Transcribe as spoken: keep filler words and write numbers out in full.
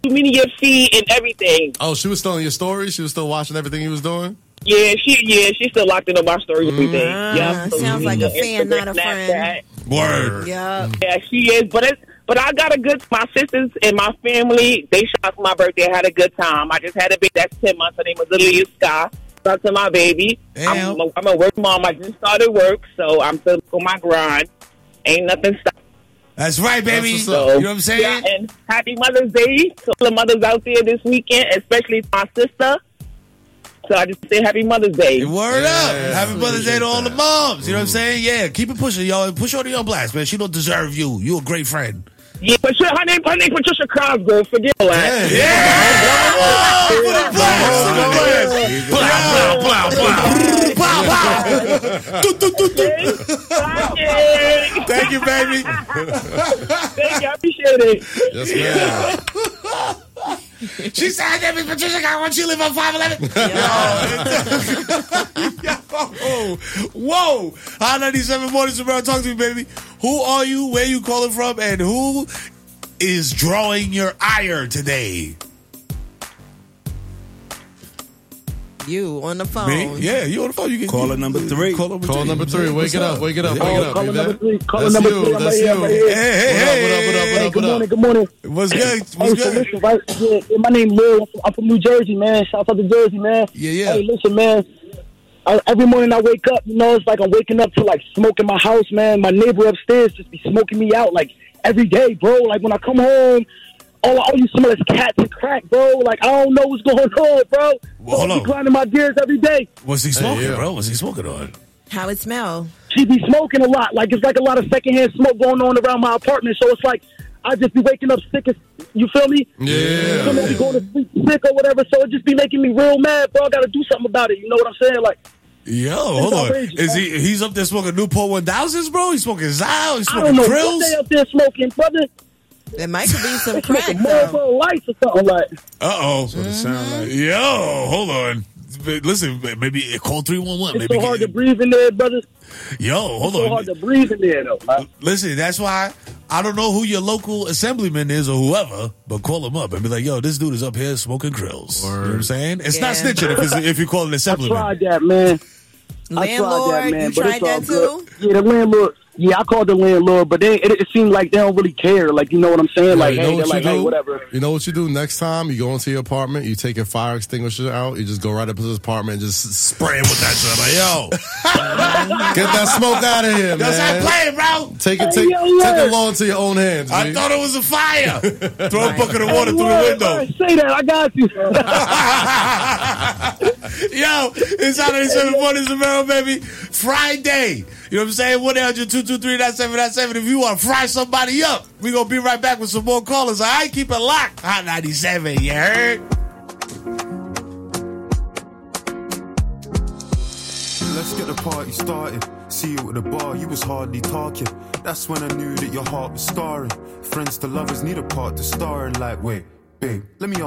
social media feed and everything. Oh, she was still in your story? She was still watching everything you was doing? Yeah, she yeah, she's still locked into my stories every day. Uh, Yeah, sounds like a fan, not a friend. Word. Yeah. Yeah, she is. But it's, but I got a good. My sisters and my family, they shot for my birthday. I had a good time. I just had a baby that's ten months. Her name was Aaliyah Scott. Shout out to my baby. I'm, I'm a work mom. I just started work, so I'm still on my grind. Ain't nothing stopping. That's right, baby. That's so, you know what I'm saying? Yeah, and happy Mother's Day to all the mothers out there this weekend, especially to my sister. So I just say happy Mother's Day. Word Yeah, up. Happy Mother's Day to all the moms. You know what I'm saying? Yeah, keep it pushing, y'all. Push her to your blast, man. She don't deserve you. You a great friend. Yeah, but she, her name, her name Patricia Cosgrove. Forget all that. Yeah. Thank you, baby. Thank you. I appreciate it. Yes, man. She said, "Her name is Patricia. I want you to live on five eleven." Yo. Whoa. Hot ninety-seven Mornings Tomorrow. Talk to me, baby. Who are you? Where you calling from? And who is drawing your ire today? You on the phone. Me? Yeah, you on the phone. You can Caller number three. Call number Call three. number three. Wake it up. Wake it up. Wake it up. Caller You number there? three. Caller That's number you. three. I'm That's right here. you. I'm right here. Hey, hey, hey. What up, what up, what up, Hey, what good up? morning. Good morning. What's good? Hey, What's so good? listen, right? Yeah, yeah, my name Lil. I'm from, I'm from New Jersey, man. Shout out to Jersey, man. Yeah, yeah. Hey, listen, man. I, every morning I wake up, you know, it's like I'm waking up to like smoke in my house, man. My neighbor upstairs just be smoking me out like every day, bro. Like when I come home, all, all you smell is cats and crack, bro. Like I don't know what's going on, bro. Well, hold She on. grinding my gears every day. What's he smoking, Hey, yeah. bro? What's he smoking on? How it smell? She be smoking a lot. Like it's like a lot of secondhand smoke going on around my apartment. So it's like I just be waking up sick as, you feel me? Yeah. Somebody going to sleep sick or whatever. So it just be making me real mad, bro. I got to do something about it. You know what I'm saying? Like. Yo, hold on. outrageous, Is he? He's up there smoking Newport one thousands, bro? He's smoking Zyle? He's I smoking don't know what Krills? they up there smoking, brother. There might could be some They crack smoking though. Marlboro Lights or something like. Uh-oh. That's what it sound like. Yo, hold on. Listen, maybe call three one one. It's Maybe so hard get- to breathe in there, brother. Yo, hold It's so on. hard to breathe in there, though. Man. Listen, that's why I don't know who your local assemblyman is or whoever, but call him up and be like, yo, this dude is up here smoking Krills. You know what I'm saying? It's not Yeah. snitching if, it's, if you call an I assemblyman. tried that, man. I tried Landlord, that, man. you but tried it's all that good. too? Yeah, the landlord. Yeah, I called the landlord, but they, it, it seemed like they don't really care. Like, you know what I'm saying? Yeah, like, you know hey, what they're you like, do? hey, whatever. You know what you do next time? You go into your apartment, you take your fire extinguisher out, you just go right up to his apartment and just spray him with that shit. Like, yo, get that smoke out of here, Yo, stop man. playing, bro. Take it, Hey, take, yo, take yeah. the law into your own hands. I G. thought it was a fire. Throw a bucket of water Hey, through word, the window. word, say that. I got you. Yo, it's out of seven mornings in Merrill, baby. Friday. You know what I'm saying? one eight hundred two two three nine seven nine seven. If you want to fry somebody up, we going to be right back with some more callers. All right? Keep it locked. Hot ninety-seven, you heard? Let's get the party started. See you at the bar, you was hardly talking. That's when I knew that your heart was scarring. Friends to lovers need a part to star in. Like, wait, babe, let me